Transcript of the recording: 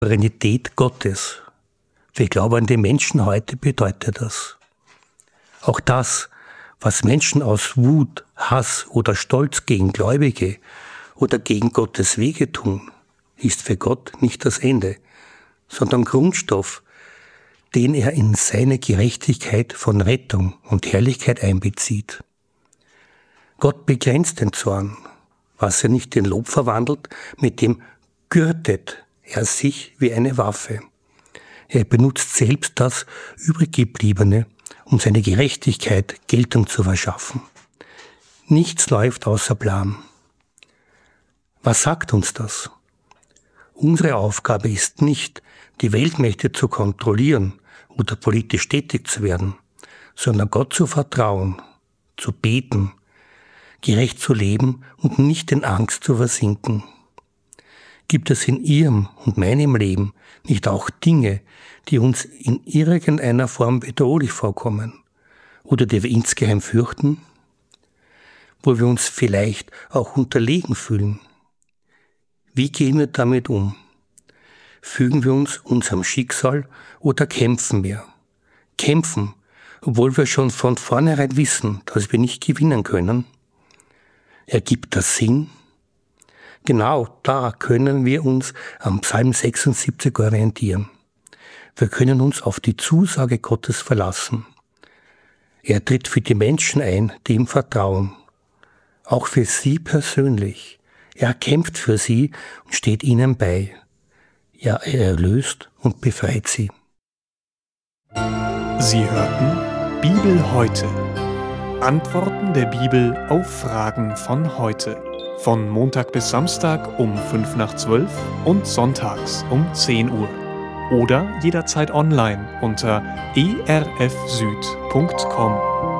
Souveränität Gottes. Für glaubende Menschen heute bedeutet das. Auch das, was Menschen aus Wut, Hass oder Stolz gegen Gläubige oder gegen Gottes Wege tun, ist für Gott nicht das Ende, sondern Grundstoff, den er in seine Gerechtigkeit von Rettung und Herrlichkeit einbezieht. Gott begrenzt den Zorn, was er nicht in Lob verwandelt, mit dem gürtet er sich wie eine Waffe. Er benutzt selbst das Übriggebliebene, um seine Gerechtigkeit Geltung zu verschaffen. Nichts läuft außer Plan. Was sagt uns das? Unsere Aufgabe ist nicht, die Weltmächte zu kontrollieren oder politisch tätig zu werden, sondern Gott zu vertrauen, zu beten, gerecht zu leben und nicht in Angst zu versinken. Gibt es in Ihrem und meinem Leben nicht auch Dinge, die uns in irgendeiner Form bedrohlich vorkommen oder die wir insgeheim fürchten, wo wir uns vielleicht auch unterlegen fühlen? Wie gehen wir damit um? Fügen wir uns unserem Schicksal oder kämpfen wir? Kämpfen, obwohl wir schon von vornherein wissen, dass wir nicht gewinnen können? Ergibt das Sinn? Genau da können wir uns am Psalm 76 orientieren. Wir können uns auf die Zusage Gottes verlassen. Er tritt für die Menschen ein, die ihm vertrauen. Auch für sie persönlich. Er kämpft für sie und steht ihnen bei. Ja, er erlöst und befreit sie. Sie hörten Bibel heute. Antworten der Bibel auf Fragen von heute. Von Montag bis Samstag um 11:55 und sonntags um 10 Uhr. Oder jederzeit online unter erfsüd.com.